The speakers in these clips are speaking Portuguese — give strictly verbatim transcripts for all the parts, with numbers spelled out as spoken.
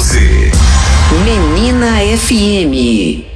você. Menina F M.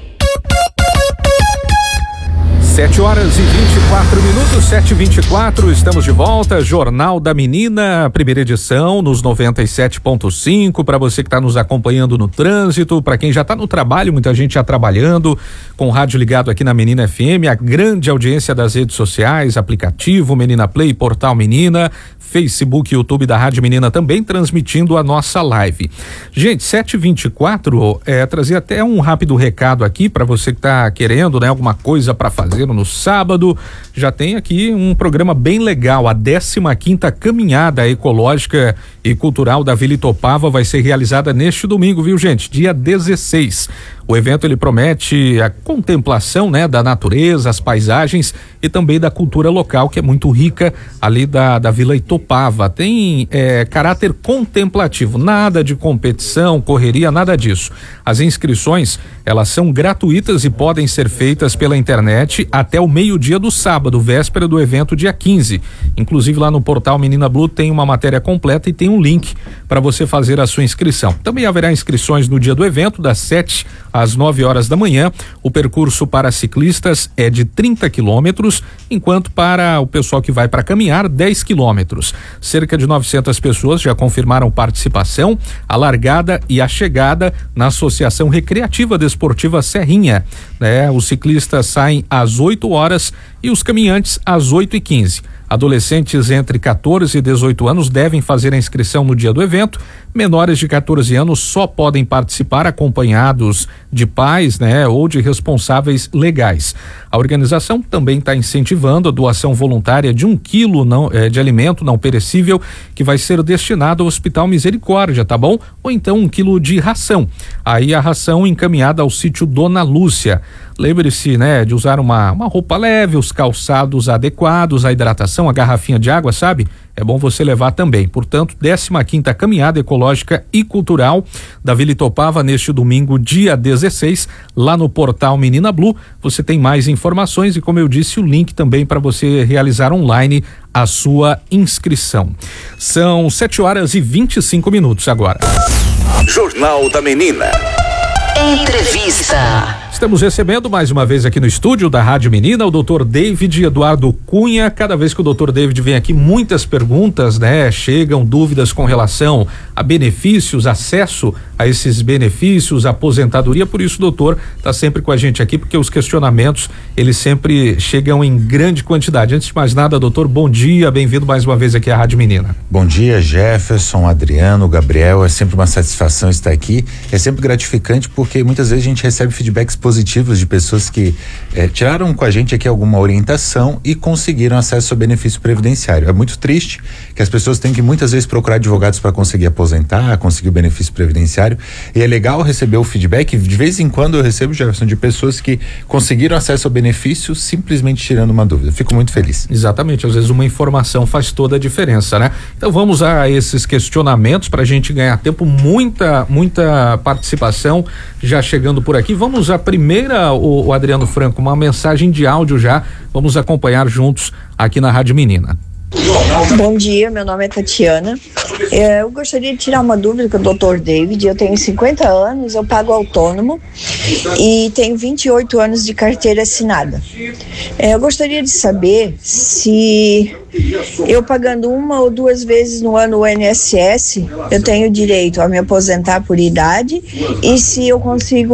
sete horas e vinte e quatro minutos, sete e vinte e quatro, estamos de volta. Jornal da Menina, primeira edição, nos noventa e sete ponto cinco. Para você que está nos acompanhando no trânsito, para quem já está no trabalho, muita gente já trabalhando, com o rádio ligado aqui na Menina F M, a grande audiência das redes sociais, aplicativo Menina Play, Portal Menina, Facebook e YouTube da Rádio Menina também transmitindo a nossa live. Gente, sete e vinte e quatro, é, trazer até um rápido recado aqui para você que está querendo, né, alguma coisa para fazer no sábado. Já tem aqui um programa bem legal, a décima quinta Caminhada Ecológica e Cultural da Vila Itopava vai ser realizada neste domingo, viu, gente? Dia dezesseis. O evento ele promete a contemplação, né, da natureza, as paisagens e também da cultura local, que é muito rica ali da, da Vila Itopava. Tem é, caráter contemplativo, nada de competição, correria, nada disso. As inscrições, elas são gratuitas e podem ser feitas pela internet até o meio-dia do sábado, véspera do evento, dia quinze. Inclusive lá no portal Menina Blue tem uma matéria completa e tem um link para você fazer a sua inscrição. Também haverá inscrições no dia do evento, das sete às nove horas da manhã. O percurso para ciclistas é de trinta quilômetros, enquanto para o pessoal que vai para caminhar, dez quilômetros. Cerca de novecentas pessoas já confirmaram participação, a largada e a chegada na Associação Recreativa Desportiva Serrinha, né? Os ciclistas saem às oito horas e os caminhantes às oito e quinze. Adolescentes entre quatorze e dezoito anos devem fazer a inscrição no dia do evento. Menores de quatorze anos só podem participar acompanhados de pais, né, ou de responsáveis legais. A organização também está incentivando a doação voluntária de um quilo não, eh, de alimento não perecível que vai ser destinado ao Hospital Misericórdia, tá bom? Ou então um quilo de ração. Aí a ração encaminhada ao sítio Dona Lúcia. Lembre-se, né, de usar uma, uma roupa leve, os calçados adequados, a hidratação, a garrafinha de água, sabe? É bom você levar também. Portanto, décima quinta Caminhada Ecológica e Cultural da Vila Itopava neste domingo, dia dezesseis, lá no portal Menina Blue. Você tem mais informações e, como eu disse, o link também para você realizar online a sua inscrição. São sete horas e vinte e cinco minutos agora. Jornal da Menina. Entrevista. Estamos recebendo mais uma vez aqui no estúdio da Rádio Menina o doutor David Eduardo Cunha. Cada vez que o doutor David vem aqui, muitas perguntas, né? Chegam dúvidas com relação a benefícios, acesso a esses benefícios, aposentadoria. Por isso o doutor está sempre com a gente aqui, porque os questionamentos, eles sempre chegam em grande quantidade. Antes de mais nada, doutor, bom dia, bem-vindo mais uma vez aqui à Rádio Menina. Bom dia, Jefferson, Adriano, Gabriel, é sempre uma satisfação estar aqui. É sempre gratificante porque muitas vezes a gente recebe feedbacks positivos de pessoas que eh, tiraram com a gente aqui alguma orientação e conseguiram acesso ao benefício previdenciário. É muito triste que as pessoas têm que muitas vezes procurar advogados para conseguir aposentar, conseguir o benefício previdenciário, e é legal receber o feedback. De vez em quando eu recebo, Jefferson, de pessoas que conseguiram acesso ao benefício simplesmente tirando uma dúvida. Fico muito feliz. Exatamente, às vezes uma informação faz toda a diferença, né? Então vamos a esses questionamentos para a gente ganhar tempo, muita, muita participação já chegando por aqui. Vamos à primeira, o, o Adriano Franco, uma mensagem de áudio já, vamos acompanhar juntos aqui na Rádio Menina. Bom dia, meu nome é Tatiana. Eu gostaria de tirar uma dúvida com o doutor David. Eu tenho cinquenta anos, eu pago autônomo e tenho vinte e oito anos de carteira assinada. Eu gostaria de saber se eu pagando uma ou duas vezes no ano o I N S S, eu tenho direito a me aposentar por idade, e se eu consigo